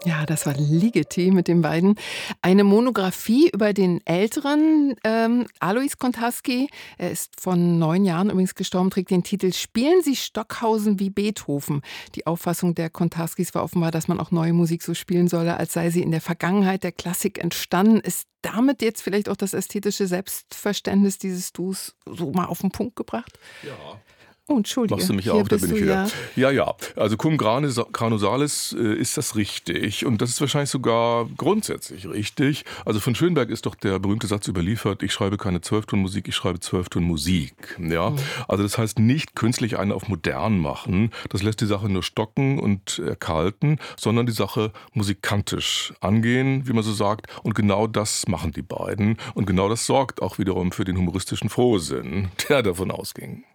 Ja, das war Ligeti mit den beiden. Eine Monographie über den älteren Alois Kontarski. Er ist von 9 Jahren übrigens gestorben, trägt den Titel »Spielen Sie Stockhausen wie Beethoven?« Die Auffassung der Kontarskis war offenbar, dass man auch neue Musik so spielen solle, als sei sie in der Vergangenheit der Klassik entstanden. Ist damit jetzt vielleicht auch das ästhetische Selbstverständnis dieses Duos so mal auf den Punkt gebracht? Ja. Oh, entschuldige. Machst du mich Hier auf, da bist bin ich du wieder. ja. Ja. Also cum grano salis ist das richtig. Und das ist wahrscheinlich sogar grundsätzlich richtig. Also von Schönberg ist doch der berühmte Satz überliefert, ich schreibe keine Zwölftonmusik, ich schreibe Zwölftonmusik. Ja? Also das heißt nicht künstlich einen auf modern machen. Das lässt die Sache nur stocken und erkalten, sondern die Sache musikantisch angehen, wie man so sagt. Und genau das machen die beiden. Und genau das sorgt auch wiederum für den humoristischen Frohsinn, der davon ausging.